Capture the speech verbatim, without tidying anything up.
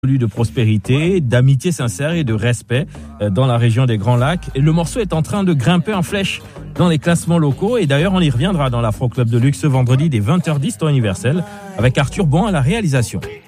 de prospérité, d'amitié sincère et de respect dans la région des Grands Lacs. Et le morceau est en train de grimper en flèche dans les classements locaux. Et d'ailleurs, on y reviendra dans l'Afro Club de Luxe ce vendredi dès vingt heures dix, temps universel, avec Arthur Bon à la réalisation.